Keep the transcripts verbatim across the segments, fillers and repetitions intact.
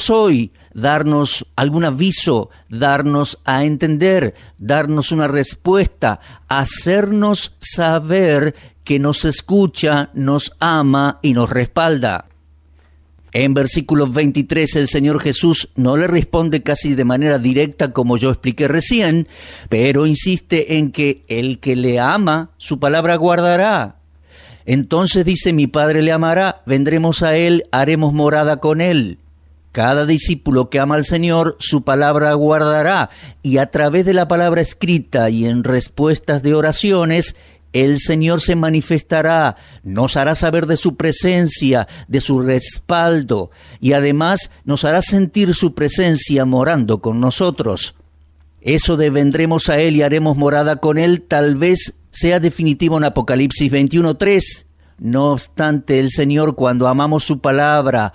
nosotros hoy, darnos algún aviso, darnos a entender, darnos una respuesta, hacernos saber que nos escucha, nos ama y nos respalda. En versículo veintitrés el Señor Jesús no le responde casi de manera directa como yo expliqué recién, pero insiste en que el que le ama, su palabra guardará. Entonces dice, mi Padre le amará, vendremos a Él, haremos morada con Él. Cada discípulo que ama al Señor, su palabra guardará, y a través de la palabra escrita y en respuestas de oraciones, el Señor se manifestará, nos hará saber de su presencia, de su respaldo, y además nos hará sentir su presencia morando con nosotros. Eso de vendremos a Él y haremos morada con Él, tal vez sea definitivo en Apocalipsis veintiuno tres. No obstante, el Señor, cuando amamos su palabra,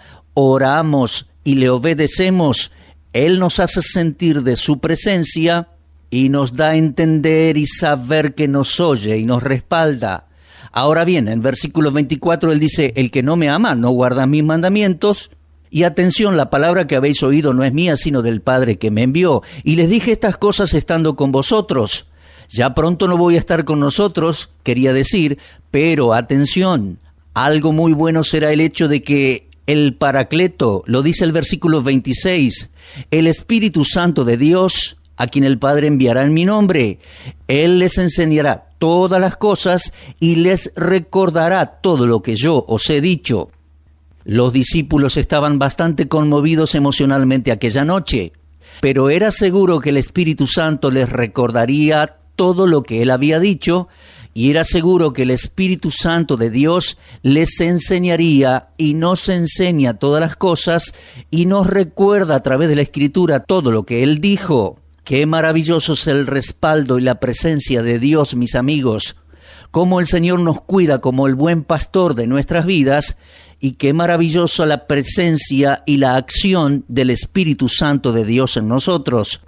oramos y le obedecemos, Él nos hace sentir de su presencia y nos da a entender y saber que nos oye y nos respalda. Ahora bien, en versículo veinticuatro Él dice, el que no me ama no guarda mis mandamientos. Y atención, la palabra que habéis oído no es mía, sino del Padre que me envió. Y les dije estas cosas estando con vosotros. Ya pronto no voy a estar con nosotros, quería decir, pero atención, algo muy bueno será el hecho de que el Paracleto, lo dice el versículo veintiséis, el Espíritu Santo de Dios, a quien el Padre enviará en mi nombre, Él les enseñará todas las cosas y les recordará todo lo que yo os he dicho. Los discípulos estaban bastante conmovidos emocionalmente aquella noche, pero era seguro que el Espíritu Santo les recordaría todo lo que Él había dicho, y era seguro que el Espíritu Santo de Dios les enseñaría y nos enseña todas las cosas y nos recuerda a través de la Escritura todo lo que Él dijo. Qué maravilloso es el respaldo y la presencia de Dios, mis amigos. Cómo el Señor nos cuida como el buen pastor de nuestras vidas, y qué maravillosa la presencia y la acción del Espíritu Santo de Dios en nosotros.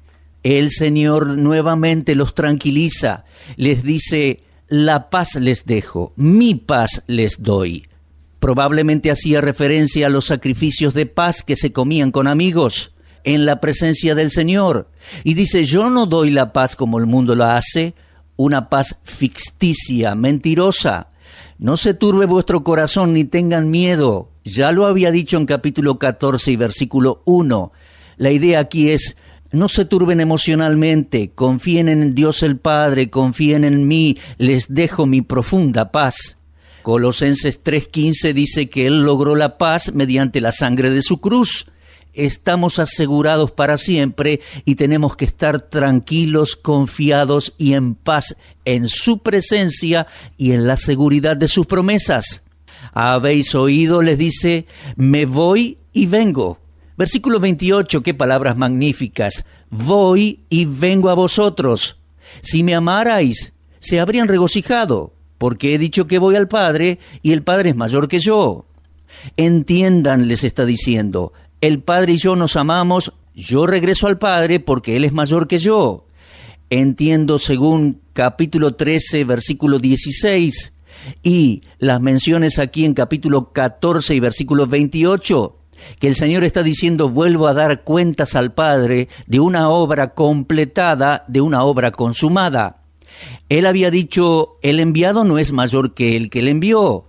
El Señor nuevamente los tranquiliza, les dice, la paz les dejo, mi paz les doy. Probablemente hacía referencia a los sacrificios de paz que se comían con amigos en la presencia del Señor. Y dice, yo no doy la paz como el mundo la hace, una paz ficticia, mentirosa. No se turbe vuestro corazón ni tengan miedo. Ya lo había dicho en capítulo catorce y versículo uno. La idea aquí es, no se turben emocionalmente, confíen en Dios el Padre, confíen en mí, les dejo mi profunda paz. Colosenses tres quince dice que Él logró la paz mediante la sangre de su cruz. Estamos asegurados para siempre y tenemos que estar tranquilos, confiados y en paz en su presencia y en la seguridad de sus promesas. Habéis oído, les dice, me voy y vengo. Versículo veintiocho, qué palabras magníficas. Voy y vengo a vosotros. Si me amarais, se habrían regocijado, porque he dicho que voy al Padre y el Padre es mayor que yo. Entiendan, les está diciendo, el Padre y yo nos amamos, yo regreso al Padre porque Él es mayor que yo. Entiendo según capítulo trece, versículo dieciséis, y las menciones aquí en capítulo catorce y versículo veintiocho, que el Señor está diciendo, vuelvo a dar cuentas al Padre de una obra completada, de una obra consumada. Él había dicho, el enviado no es mayor que el que le envió,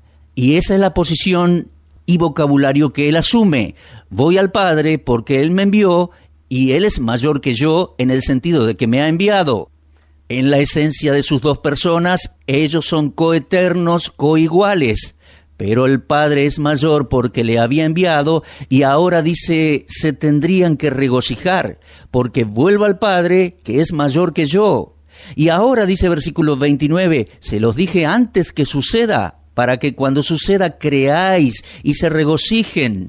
y esa es la posición y vocabulario que Él asume. Voy al Padre porque Él me envió y Él es mayor que yo en el sentido de que me ha enviado. En la esencia de sus dos personas, ellos son coeternos, coiguales, pero el Padre es mayor porque le había enviado y ahora dice, se tendrían que regocijar porque vuelvo al Padre que es mayor que yo. Y ahora dice versículo veintinueve, se los dije antes que suceda, para que cuando suceda creáis y se regocijen.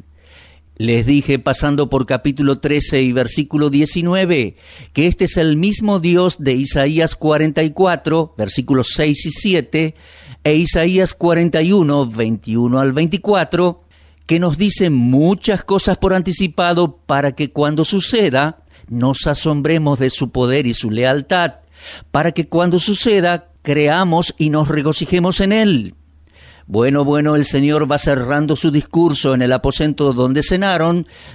Les dije, pasando por capítulo trece y versículo diecinueve, que este es el mismo Dios de Isaías cuarenta y cuatro, versículos seis y siete, e Isaías cuarenta y uno, veintiuno al veinticuatro, que nos dice muchas cosas por anticipado para que cuando suceda nos asombremos de su poder y su lealtad, para que cuando suceda creamos y nos regocijemos en Él. Bueno, bueno, el Señor va cerrando su discurso en el aposento donde cenaron,